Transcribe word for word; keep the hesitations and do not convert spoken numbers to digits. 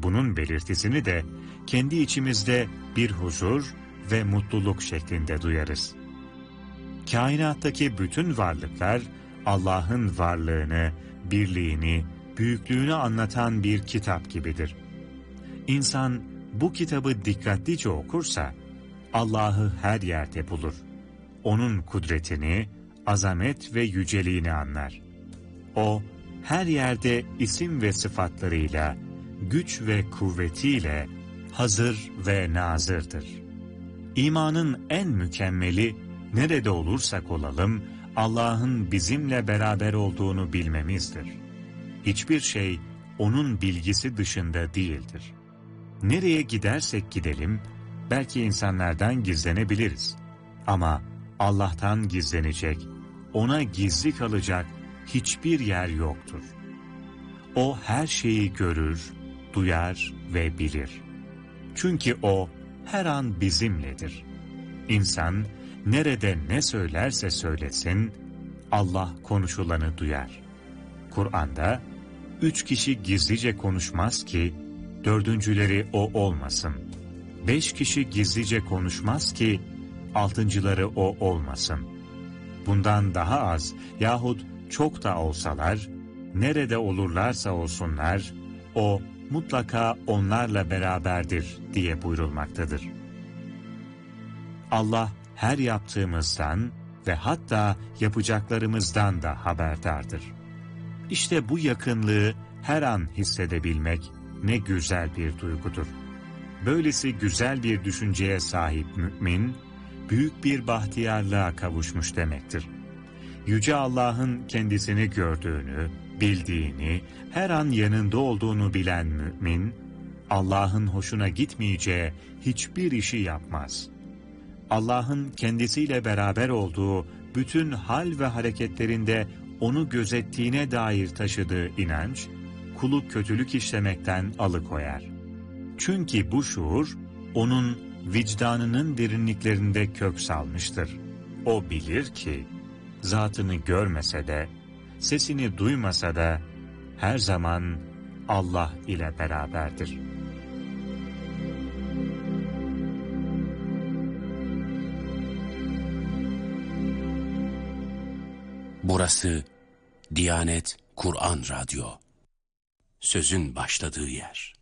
bunun belirtisini de kendi içimizde bir huzur ve mutluluk şeklinde duyarız. Kainattaki bütün varlıklar Allah'ın varlığını, birliğini, büyüklüğünü anlatan bir kitap gibidir. İnsan bu kitabı dikkatlice okursa Allah'ı her yerde bulur. Onun kudretini, azamet ve yüceliğini anlar. O her yerde isim ve sıfatlarıyla, güç ve kuvvetiyle hazır ve nazırdır. İmanın en mükemmeli, nerede olursak olalım Allah'ın bizimle beraber olduğunu bilmemizdir. Hiçbir şey onun bilgisi dışında değildir. Nereye gidersek gidelim, belki insanlardan gizlenebiliriz. Ama Allah'tan gizlenecek, ona gizli kalacak hiçbir yer yoktur. O her şeyi görür, duyar ve bilir. Çünkü O her an bizimledir. İnsan nerede ne söylerse söylesin, Allah konuşulanı duyar. Kur'an'da, üç kişi gizlice konuşmaz ki, dördüncüleri o olmasın. Beş kişi gizlice konuşmaz ki, altıncıları o olmasın. Bundan daha az yahut çok da olsalar, nerede olurlarsa olsunlar, o mutlaka onlarla beraberdir diye buyurulmaktadır. Allah her yaptığımızdan ve hatta yapacaklarımızdan da haberdardır. İşte bu yakınlığı her an hissedebilmek ne güzel bir duygudur. Böylesi güzel bir düşünceye sahip mümin, büyük bir bahtiyarlığa kavuşmuş demektir. Yüce Allah'ın kendisini gördüğünü, bildiğini, her an yanında olduğunu bilen mümin, Allah'ın hoşuna gitmeyeceği hiçbir işi yapmaz. Allah'ın kendisiyle beraber olduğu bütün hal ve hareketlerinde onu gözettiğine dair taşıdığı inanç, kulu kötülük işlemekten alıkoyar. Çünkü bu şuur, onun vicdanının derinliklerinde kök salmıştır. O bilir ki, zatını görmese de, sesini duymasa da, her zaman Allah ile beraberdir. Burası Diyanet Kur'an Radyo. Sözün başladığı yer.